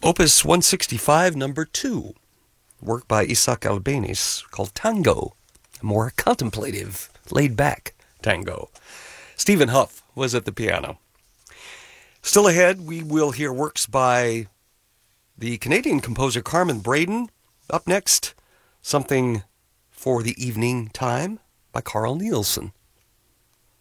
Opus 165, number 2, work by Isaac Albéniz called Tango, a more contemplative, laid-back tango. Stephen Huff was at the piano. Still ahead, we will hear works by the Canadian composer Carmen Braden. Up next, something for the evening time by Carl Nielsen.